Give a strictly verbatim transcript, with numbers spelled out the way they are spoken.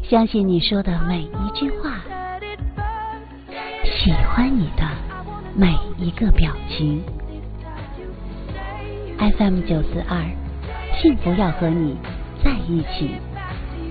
相信你说的每一句话，喜欢你的每一个表情。F M 九四二，幸福要和你在一起。